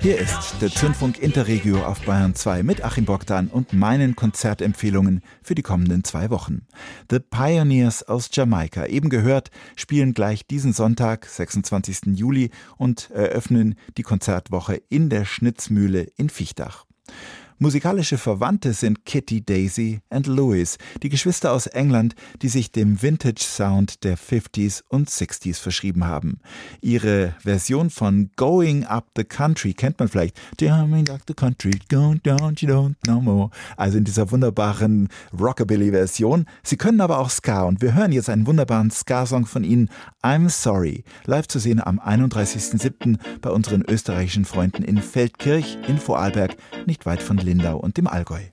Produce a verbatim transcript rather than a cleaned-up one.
Hier ist der Zündfunk Interregio auf Bayern zwei mit Achim Bogdan und meinen Konzertempfehlungen für die kommenden zwei Wochen. The Pioneers aus Jamaika, eben gehört, spielen gleich diesen Sonntag, sechsundzwanzigsten Juli, und eröffnen die Konzertwoche in der Schnitzmühle in Viechtach. Musikalische Verwandte sind Kitty, Daisy und Louis, die Geschwister aus England, die sich dem Vintage-Sound der fünfziger und sechziger verschrieben haben. Ihre Version von Going Up the Country kennt man vielleicht. Going up the country, go down, you don't know more. Also in dieser wunderbaren Rockabilly-Version. Sie können aber auch Ska und wir hören jetzt einen wunderbaren Ska-Song von ihnen, I'm Sorry. Live zu sehen am einunddreißigsten siebten bei unseren österreichischen Freunden in Feldkirch in Vorarlberg, nicht weit von Lindau und dem Allgäu.